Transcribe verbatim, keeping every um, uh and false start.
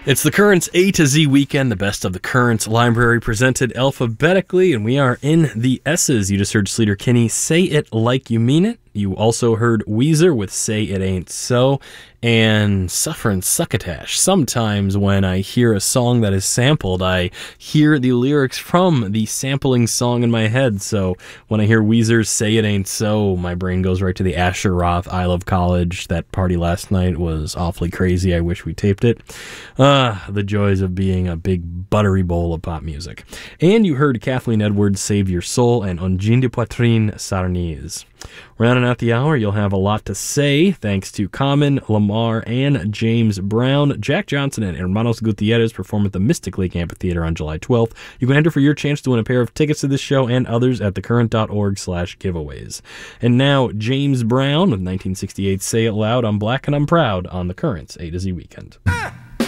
It's the Currents A to Z weekend, the best of the Currents library presented alphabetically, and we are in the S's. You just heard Sleater Kinney, Say It Like You Mean It. You also heard Weezer with Say It Ain't So, and Sufferin' Succotash. Sometimes when I hear a song that is sampled, I hear the lyrics from the sampling song in my head. So when I hear Weezer's Say It Ain't So, my brain goes right to the Asher Roth I Love College. That party last night was awfully crazy. I wish we taped it. Ah, the joys of being a big buttery bowl of pop music. And you heard Kathleen Edwards, Save Your Soul, and Ongin de Poitrine Sarnese. Rounding out the hour, you'll have a lot to say, thanks to Common, Lamar, and James Brown. Jack Johnson and Hermanos Gutierrez perform at the Mystic Lake Amphitheater on July twelfth. You can enter for your chance to win a pair of tickets to this show and others at thecurrent.org slash giveaways. And now, James Brown with nineteen sixty-eight Say It Loud, I'm Black and I'm Proud on the Currents A to Z Weekend. Ah!